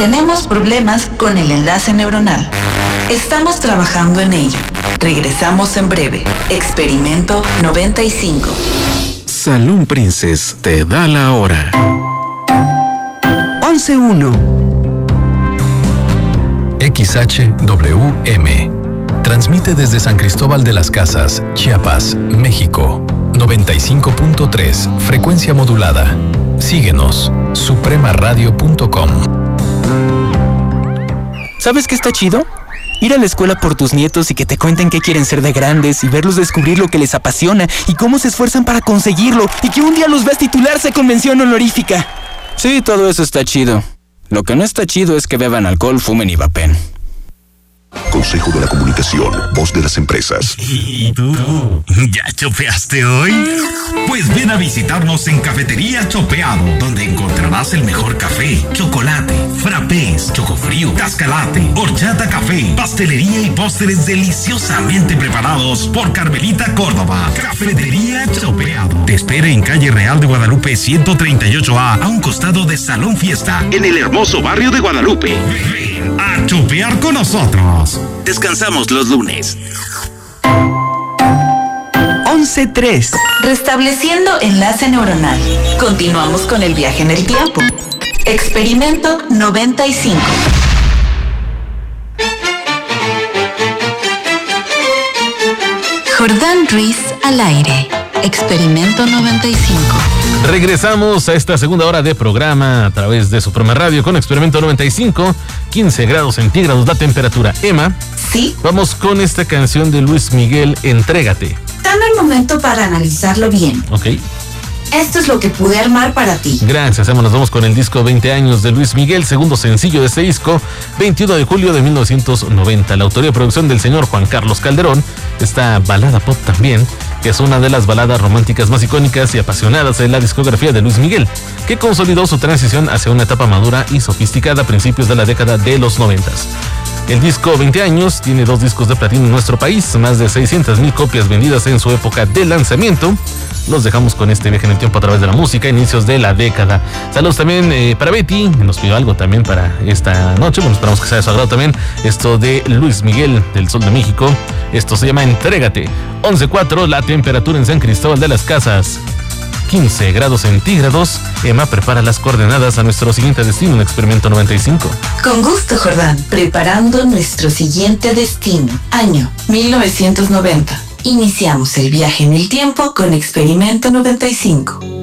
Tenemos problemas con el enlace neuronal. Estamos trabajando en ello. Regresamos en breve. Experimento 95. Saloon Princess te da la hora. 11:01. XHWM. Transmite desde San Cristóbal de las Casas, Chiapas, México. 95.3, frecuencia modulada. Síguenos, supremaradio.com. ¿Sabes qué está chido? Ir a la escuela por tus nietos y que te cuenten qué quieren ser de grandes y verlos descubrir lo que les apasiona y cómo se esfuerzan para conseguirlo y que un día los veas titularse con mención honorífica. Sí, todo eso está chido. Lo que no está chido es que beban alcohol, fumen y vapen. Consejo de la Comunicación, voz de las empresas. ¿Y tú? ¿Ya chopeaste hoy? Pues ven a visitarnos en Cafetería Chopeado, donde encontrarás el mejor café, chocolate, frappés, chocofrío, cascalate, horchata café, pastelería y postres deliciosamente preparados por Carmelita Córdoba. Cafetería Chopeado. Te espera en Calle Real de Guadalupe 138A, a un costado de Salón Fiesta, en el hermoso barrio de Guadalupe. Ven a chopear con nosotros. Descansamos los lunes. 11:03. Restableciendo enlace neuronal. Continuamos con el viaje en el tiempo. Experimento 95. Jordán Ruiz al aire. Experimento 95. Regresamos a esta segunda hora de programa a través de Suprema Radio con Experimento 95, 15 grados centígrados la temperatura. Emma, ¿sí? Vamos con esta canción de Luis Miguel, Entrégate. Dame un momento para analizarlo bien. Ok. Esto es lo que pude armar para ti. Gracias, Emma. Nos vamos con el disco 20 años de Luis Miguel, segundo sencillo de este disco, 21 de julio de 1990. La autoría y producción del señor Juan Carlos Calderón. Esta balada pop también, que es una de las baladas románticas más icónicas y apasionadas de la discografía de Luis Miguel, que consolidó su transición hacia una etapa madura y sofisticada a principios de la década de los 90. El disco 20 años tiene 2 discos de platino en nuestro país, más de 600,000 copias vendidas en su época de lanzamiento. Los dejamos con este viaje en el tiempo a través de la música, inicios de la década. Saludos también para Betty, nos pidió algo también para esta noche. Bueno, esperamos que sea de su agrado también. Esto de Luis Miguel, del Sol de México. Esto se llama Entrégate. 11:04, la temperatura en San Cristóbal de las Casas, 15 grados centígrados. Emma prepara las coordenadas a nuestro siguiente destino en Experimento 95. Con gusto, Jordán. Preparando nuestro siguiente destino. Año 1990. Iniciamos el viaje en el tiempo con Experimento 95.